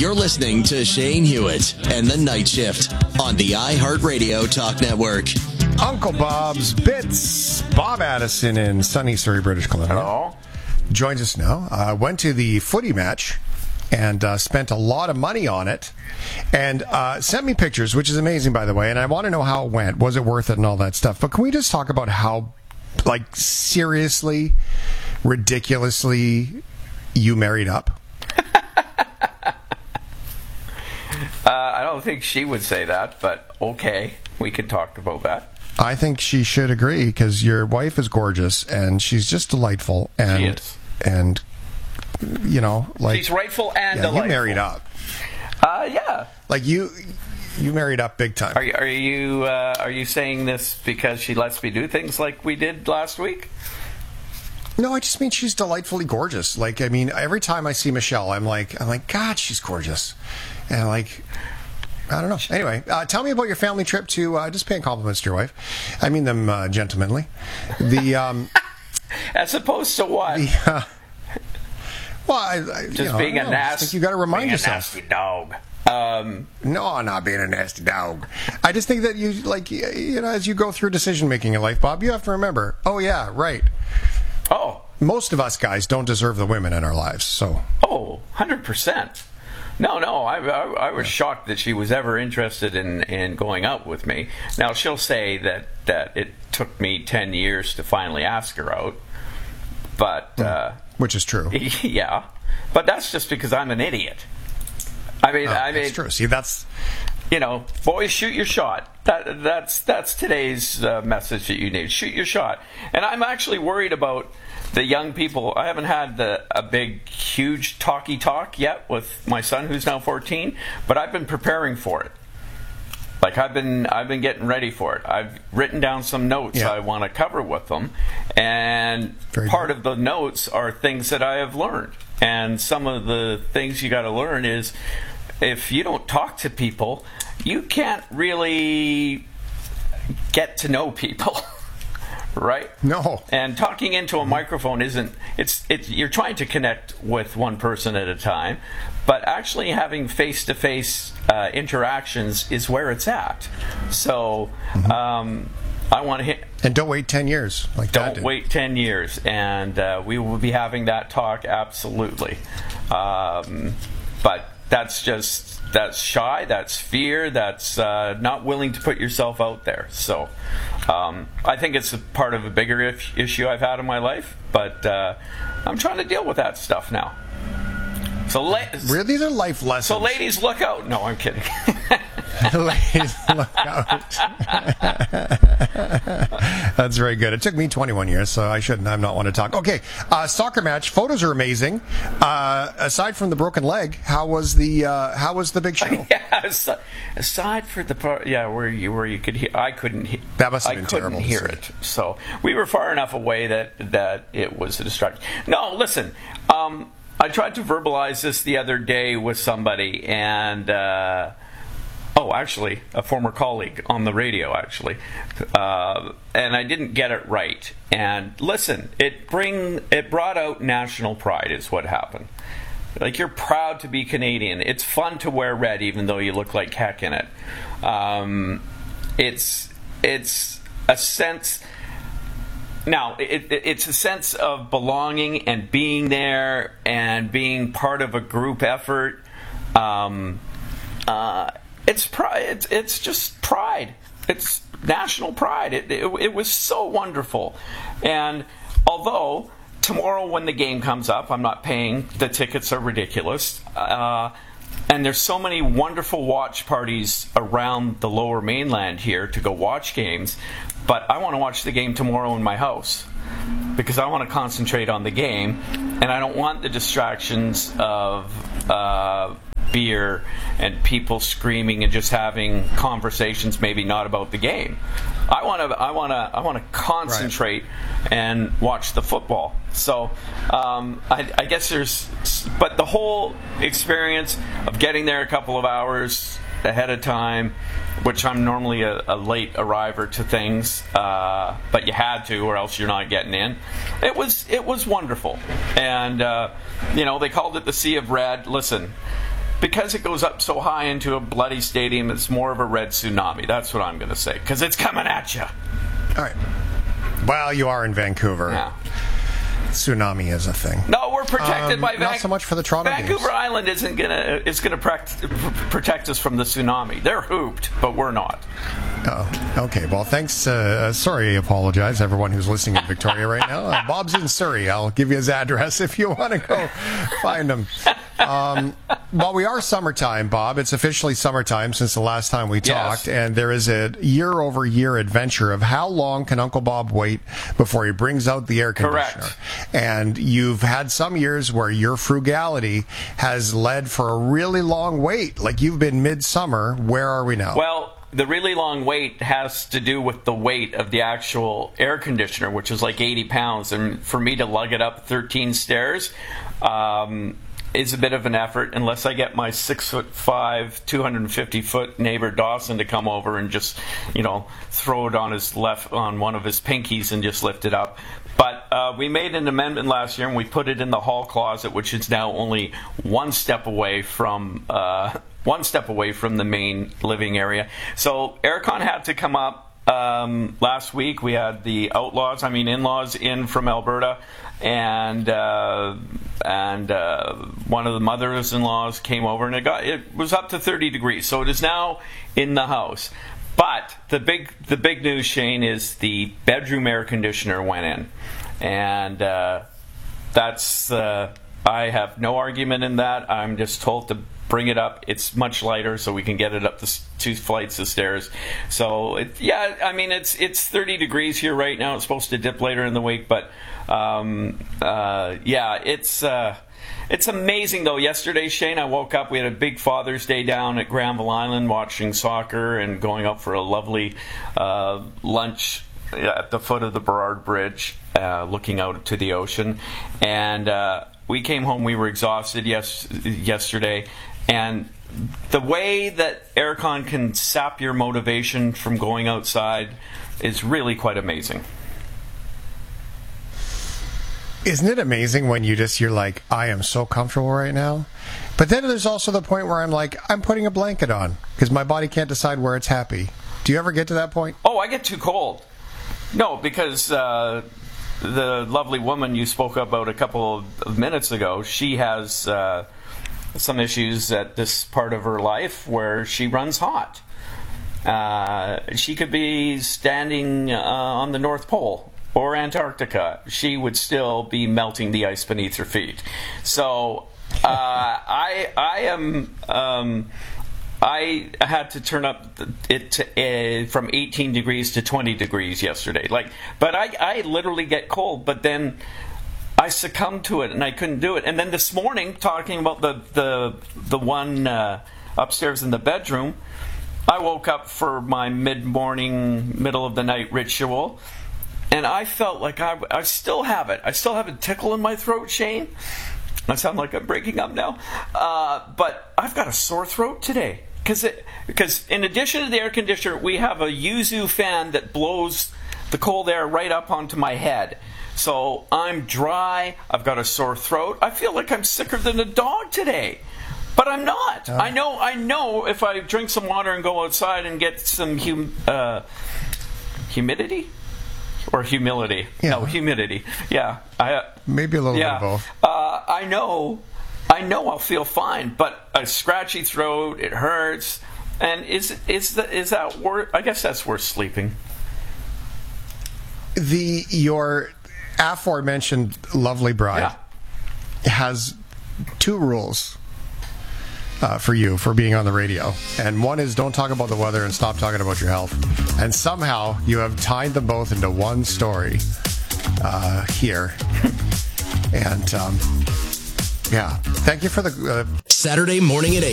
You're listening to Shane Hewitt and the Night Shift on the iHeartRadio Talk Network. Uncle Bob's Bits. Bob Addison in sunny Surrey, British Columbia. Hello. Joins us now. Went to the footy match and spent a lot of money on it. And sent me pictures, which is amazing, by the way. And I want to know how it went. Was it worth it and all that stuff? But can we just talk about how, like, seriously, ridiculously you married up? I don't think she would say that, but okay, we could talk about that. I think she should agree, because your wife is gorgeous and she's just delightful. And, she is. And, you know, like, she's rightful and delightful. You married up. Yeah. Like, you married up big time. Are you saying this because she lets me do things like we did last week? No, I just mean she's delightfully gorgeous. Like, I mean, every time I see Michelle, I'm like, God, she's gorgeous. And, like, I don't know. Anyway, tell me about your family trip to, just paying compliments to your wife. I mean them gentlemanly. As opposed to what? Just being a nasty. I think you got to remind yourself. A nasty dog. No, not being a nasty dog. I just think that you, like, you know, as you go through decision making in life, Bob, you have to remember. Oh yeah, right. Oh, most of us guys don't deserve the women in our lives. So. Oh, 100%. No, I was shocked that she was ever interested in going out with me. Now, she'll say that it took me 10 years to finally ask her out, but... which is true. Yeah, but that's just because I'm an idiot. I mean, that's true. See, that's... You know, boys, shoot your shot. That's today's message that you need. Shoot your shot. And I'm actually worried about the young people. I haven't had a big, huge talk yet with my son, who's now 14, but I've been preparing for it. Like, I've been getting ready for it. I've written down some notes I want to cover with them, and part of the notes are things that I have learned. And some of the things you got to learn is, if you don't talk to people, you can't really get to know people. Right? No. And talking into a microphone isn't, you're trying to connect with one person at a time, but actually having face-to-face interactions is where it's at. So I want to hit... And don't wait 10 years. Don't wait 10 years. And we will be having that talk, absolutely. But that's shy, that's fear, that's not willing to put yourself out there. So I think it's a part of a bigger issue I've had in my life, but I'm trying to deal with that stuff now. So these are life lessons. So ladies, look out. No, I'm kidding. Ladies, look out. That's very good. It took me 21 years, so I'm not one to talk. Okay, soccer match. Photos are amazing. Aside from the broken leg, how was the big show? Yeah, aside for the part, where you could hear, I couldn't hear. That must have been terrible. I couldn't hear it. So we were far enough away that it was a distraction. No, listen. I tried to verbalize this the other day with somebody, and actually, a former colleague on the radio, actually, and I didn't get it right. And listen, it brought out national pride, is what happened. Like, you're proud to be Canadian. It's fun to wear red, even though you look like heck in it. It's a sense. Now, it's a sense of belonging and being there and being part of a group effort. It's pride. It's just pride. It's national pride. It was so wonderful. And although tomorrow when the game comes up, I'm not paying. The tickets are ridiculous. And there's so many wonderful watch parties around the Lower Mainland here to go watch games. But I want to watch the game tomorrow in my house because I want to concentrate on the game, and I don't want the distractions of beer and people screaming and just having conversations, maybe not about the game. I want to concentrate and watch the football. So I guess but the whole experience of getting there a couple of hours ahead of time, which I'm normally a late arriver to things, but you had to, or else you're not getting in. It was wonderful, and they called it the Sea of Red. Listen, because it goes up so high into a bloody stadium, it's more of a red tsunami. That's what I'm going to say, because it's coming at you. All right. Well, you are in Vancouver. Yeah. Tsunami is a thing. No, we're protected by not so much for the Toronto Vancouver games. Island is gonna protect us from the tsunami. They're hooped, but we're not. Oh, okay. Well, thanks. Sorry, I apologize, everyone who's listening in Victoria right now. Bob's in Surrey. I'll give you his address if you want to go find him. Well, we are summertime, Bob. It's officially summertime since the last time we talked, and there is a year-over-year adventure of how long can Uncle Bob wait before he brings out the air conditioner. Correct. And you've had some years where your frugality has led for a really long wait. Like you've been midsummer. Where are we now? Well, the really long wait has to do with the weight of the actual air conditioner, which is like 80 pounds. And for me to lug it up 13 stairs is a bit of an effort, unless I get my 6'5", 250-foot neighbor Dawson to come over and just, throw it on one of his pinkies and just lift it up. But we made an amendment last year, and we put it in the hall closet, which is now only one step away from the main living area. So Aircon had to come up. Last week we had the in-laws in from Alberta, and one of the mothers-in-laws came over, and it was up to 30 degrees. So it is now in the house. But the big news, Shane, is the bedroom air conditioner went in, and that's I have no argument in that. I'm just told to bring it up. It's much lighter, so we can get it up the 2 flights of stairs. So it's 30 degrees here right now. It's supposed to dip later in the week, but it's amazing though. Yesterday, Shane, I woke up. We had a big Father's Day down at Granville Island, watching soccer and going out for a lovely lunch at the foot of the Burrard Bridge, looking out to the ocean. And we came home. We were exhausted yesterday, and the way that Aircon can sap your motivation from going outside is really quite amazing. Isn't it amazing when you're like, I am so comfortable right now? But then there's also the point where I'm like, I'm putting a blanket on because my body can't decide where it's happy. Do you ever get to that point? Oh, I get too cold. No, because the lovely woman you spoke about a couple of minutes ago, she has some issues at this part of her life where she runs hot. She could be standing on the North Pole or Antarctica. She would still be melting the ice beneath her feet. So I had to turn up it from 18 degrees to 20 degrees yesterday. But I literally get cold, but then I succumbed to it and I couldn't do it. And then this morning, talking about the one upstairs in the bedroom, I woke up for my mid-morning, middle-of-the-night ritual, and I felt like I still have it. I still have a tickle in my throat, Shane. I sound like I'm breaking up now. But I've got a sore throat today. Because in addition to the air conditioner, we have a Yuzu fan that blows the cold air right up onto my head. So I'm dry. I've got a sore throat. I feel like I'm sicker than a dog today. But I'm not. I know if I drink some water and go outside and get some humidity? Or humility. Yeah. No, humidity. Yeah. Maybe a little bit of both. I know I'll feel fine, but a scratchy throat, it hurts. And is that worth? I guess that's worth sleeping. Your aforementioned lovely bride has 2 rules for you for being on the radio, and one is don't talk about the weather and stop talking about your health. And somehow you have tied them both into one story here. And thank you for the Saturday morning at 8.